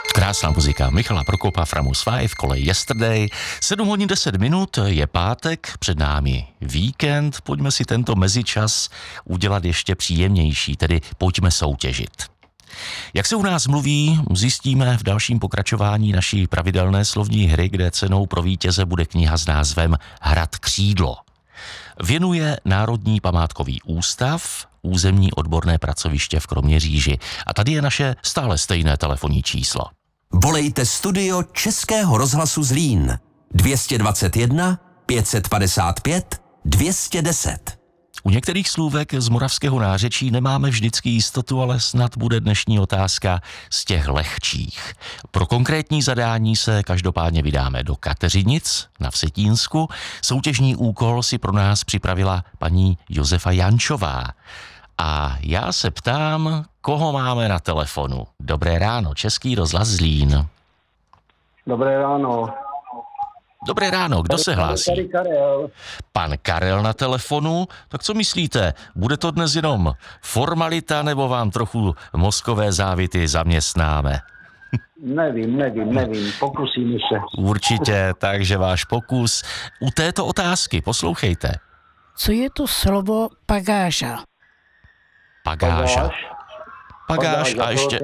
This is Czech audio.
Krásná muzika Michala Prokopa, Framus 5, kolej Yesterday. 7 hodin 10 minut, je pátek, před námi víkend. Pojďme si tento mezičas udělat ještě příjemnější, tedy pojďme soutěžit. Jak se u nás mluví, zjistíme v dalším pokračování naší pravidelné slovní hry, kde cenou pro vítěze bude kniha s názvem Hrad Křídlo. Věnuje Národní památkový ústav, územní odborné pracoviště v Kroměříži. A tady je naše stále stejné telefonní číslo. Volejte studio Českého rozhlasu Zlín 221 555 210. U některých slůvek z moravského nářečí nemáme vždycky jistotu, ale snad bude dnešní otázka z těch lehčích. Pro konkrétní zadání se každopádně vydáme do Kateřinic na Vsetínsku. Soutěžní úkol si pro nás připravila paní Josefa Jančová. A já se ptám, koho máme na telefonu. Dobré ráno, Český rozhlas Zlín. Dobré ráno. Dobré ráno, kdo se hlásí? Tady Karel. Pan Karel na telefonu. Tak co myslíte, bude to dnes jenom formalita, nebo vám trochu mozkové závity zaměstnáme? Nevím, pokusíme se. Určitě, takže váš pokus. U této otázky poslouchejte. Co je to slovo pagáža? Pagáža. Pagáž a to ještě...